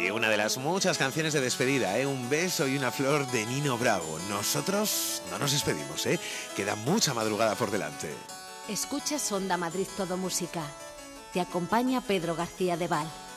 Sí, una de las muchas canciones de despedida, ¿eh? Un beso y una flor de Nino Bravo. Nosotros no nos despedimos, ¿eh? Queda mucha madrugada por delante. Escuchas Onda Madrid Todo Música. Te acompaña Pedro García de Val.